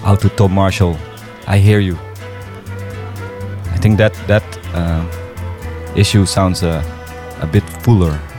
out to Tom Marshall, I Hear You. I think that issue sounds a bit fuller.